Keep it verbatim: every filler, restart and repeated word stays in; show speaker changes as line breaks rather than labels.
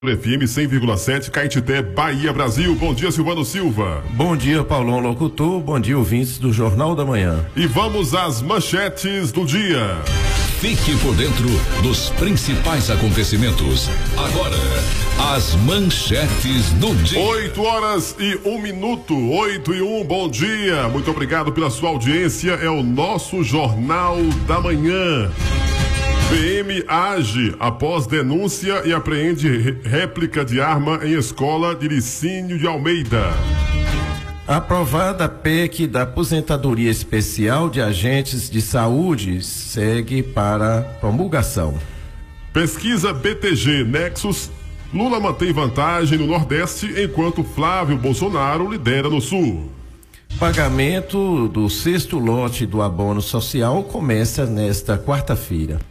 F M cem vírgula sete, Caetité, Bahia, Brasil. Bom dia, Silvano Silva.
Bom dia, Paulão Locutor. Bom dia, ouvintes do Jornal da Manhã.
E vamos às manchetes do dia.
Fique por dentro dos principais acontecimentos. Agora, as manchetes do dia.
Oito horas e um minuto, oito e um, bom dia. Muito obrigado pela sua audiência. É o nosso Jornal da Manhã. P M age após denúncia e apreende réplica de arma em escola de Licínio de Almeida.
Aprovada a P E C da aposentadoria especial de agentes de saúde segue para promulgação.
Pesquisa B T G Nexus, Lula mantém vantagem no Nordeste enquanto Flávio Bolsonaro lidera no Sul.
Pagamento do sexto lote do abono social começa nesta quarta-feira.